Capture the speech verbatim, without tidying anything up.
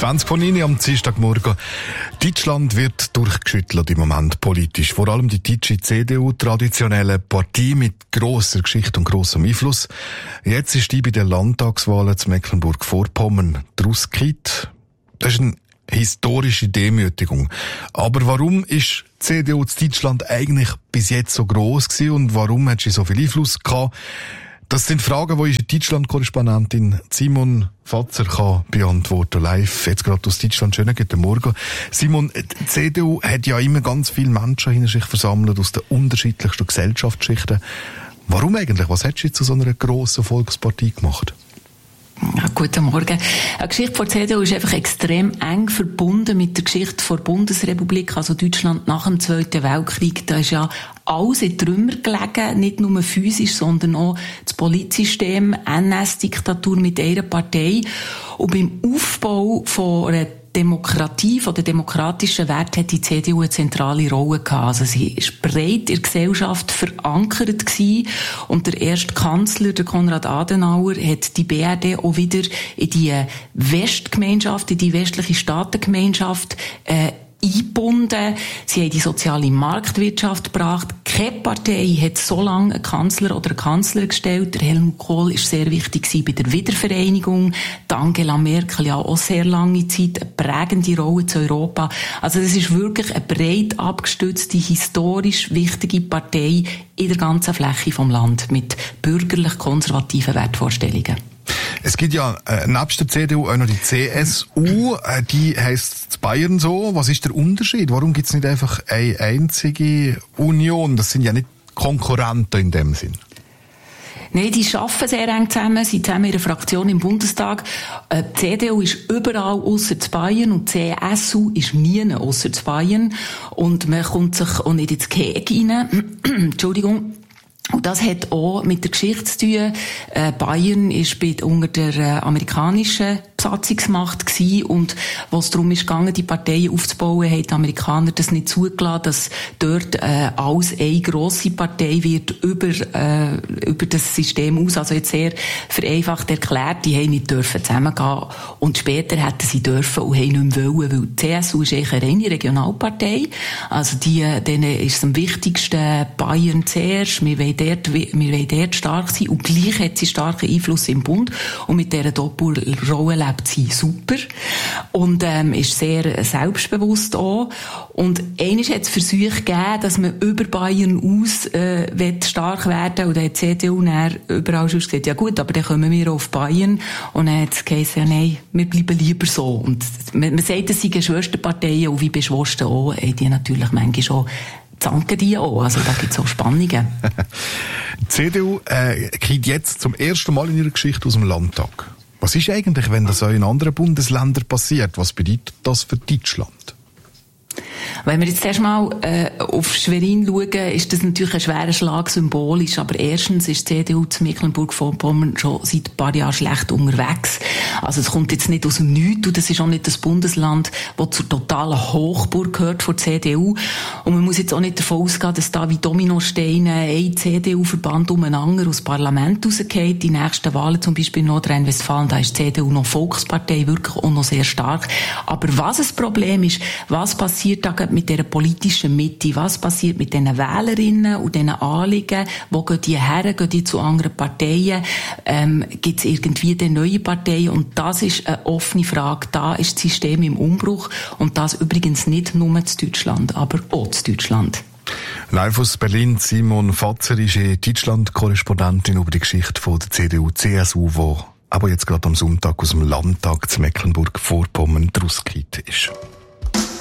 zwanzig von neun am Dienstagmorgen. Deutschland wird durchgeschüttelt im Moment politisch. Vor allem die deutsche C D U, traditionelle Partei mit grosser Geschichte und grossem Einfluss. Jetzt ist die bei den Landtagswahlen zu Mecklenburg-Vorpommern draus gekippt. Das ist eine historische Demütigung. Aber warum ist die C D U in Deutschland eigentlich bis jetzt so gross gewesen und warum hat sie so viel Einfluss gehabt? Das sind Fragen, die unsere Deutschland-Korrespondentin Simon Fatzer kann beantworten. Live, jetzt gerade aus Deutschland. Schönen guten Morgen. Simon, die C D U hat ja immer ganz viele Menschen hinter sich versammelt aus den unterschiedlichsten Gesellschaftsschichten. Warum eigentlich? Was hat sie zu so einer grossen Volkspartei gemacht? Ja, guten Morgen. Die Geschichte der C D U ist einfach extrem eng verbunden mit der Geschichte der Bundesrepublik, also Deutschland nach dem Zweiten Weltkrieg. Da ist ja alles in Trümmer gelegen, nicht nur physisch, sondern auch das Politsystem, N S-Diktatur mit einer Partei. Und beim Aufbau von einer Demokratie, von den demokratischen Werten hat die C D U eine zentrale Rolle gehabt. Also sie ist breit in der Gesellschaft verankert gewesen. Und der erste Kanzler, der Konrad Adenauer, hat die B R D auch wieder in die Westgemeinschaft, in die westliche Staatengemeinschaft, äh, eingebunden. Sie haben die soziale Marktwirtschaft gebracht. Keine Partei hat so lange einen Kanzler oder einen Kanzler gestellt. Der Helmut Kohl war sehr wichtig bei der Wiedervereinigung. Die Angela Merkel ja auch sehr lange Zeit eine prägende Rolle zu Europa. Also das ist wirklich eine breit abgestützte, historisch wichtige Partei in der ganzen Fläche vom Land mit bürgerlich-konservativen Wertvorstellungen. Es gibt ja äh, nebst der C D U auch noch die C S U, äh, die heisst in Bayern so. Was ist der Unterschied? Warum gibt es nicht einfach eine einzige Union? Das sind ja nicht Konkurrenten in dem Sinn. Nein, die arbeiten sehr eng zusammen, sind zusammen in einer Fraktion im Bundestag. Die C D U ist überall ausser zu Bayern und die C S U ist nie ausser zu Bayern. Und man kommt sich auch nicht ins Gehege rein. Entschuldigung. Und das hat auch mit der Geschichte zu tun. Äh, Bayern ist bei, unter der äh, amerikanischen Besatzungsmacht gewesen und wo es darum ist gegangen, die Parteien aufzubauen, haben die Amerikaner das nicht zugelassen, dass dort äh, alles eine grosse Partei wird über äh, über das System aus. Also jetzt sehr vereinfacht erklärt, die haben nicht dürfen zusammengehen und später hätten sie dürfen und haben nicht mehr wollen, weil die C S U ist eigentlich eine reine Regionalpartei. Also die, denen ist es am wichtigsten Bayern zuerst. Wir wollen dort, wir wollen dort stark sein und gleich hat sie starken Einfluss im Bund und mit dieser Doppelrolle lebt sie super und ähm, ist sehr selbstbewusst auch. Und einmal hat es Versuche gegeben, dass man über Bayern aus äh, stark werden und dann hat die C D U dann überall schon gesagt, ja gut, aber dann kommen wir auf Bayern und dann hat es geheißen, ja nein, wir bleiben lieber so. Und man, man sagt, das sind Schwesterparteien und wie beschwosten auch, haben die natürlich manchmal schon zanken die auch, also da gibt es auch Spannungen. Die C D U äh, kriegt jetzt zum ersten Mal in ihrer Geschichte aus dem Landtag. Was ist eigentlich, wenn das auch in anderen Bundesländern passiert? Was bedeutet das für Deutschland? Wenn wir jetzt erstmal äh, auf Schwerin schauen, ist das natürlich ein schwerer Schlag symbolisch. Aber erstens ist die C D U zu Mecklenburg-Vorpommern schon seit ein paar Jahren schlecht unterwegs. Also es kommt jetzt nicht aus dem Nichts und das ist auch nicht das Bundesland, das zur totalen Hochburg gehört von der C D U. Und man muss jetzt auch nicht davon ausgehen, dass da wie Dominosteine ein C D U-Verband umeinander aus dem Parlament rausgeht. Die nächsten Wahlen, zum Beispiel in Nordrhein-Westfalen, da ist die C D U noch Volkspartei, wirklich auch noch sehr stark. Aber was das Problem ist, was passiert da mit dieser politischen Mitte? Was passiert mit diesen Wählerinnen und diesen Anliegen? Wo gehen die her? Gehen die zu anderen Parteien? Ähm, gibt es irgendwie eine neue Partei? Und das ist eine offene Frage. Da ist das System im Umbruch. Und das übrigens nicht nur in Deutschland, aber auch in Deutschland. Live aus Berlin, Simon Fatzer ist Deutschland-Korrespondentin über die Geschichte von der C D U, C S U, die aber jetzt gerade am Sonntag aus dem Landtag zu Mecklenburg-Vorpommern draus gekippt ist.